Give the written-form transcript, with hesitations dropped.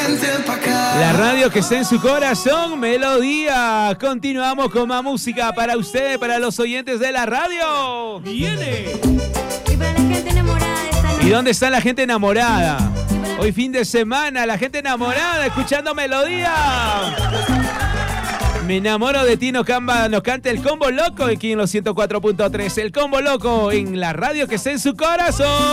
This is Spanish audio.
La radio que está en su corazón, Melodía. Continuamos con más música para ustedes, para los oyentes de la radio. ¡Viene! Y para la gente enamorada esta noche. ¿Y dónde está la gente enamorada? Hoy fin de semana, la gente enamorada, escuchando Melodía. Me enamoro de ti, nos canta el Combo Loco aquí en los 104.3. El Combo Loco en la radio que está en su corazón.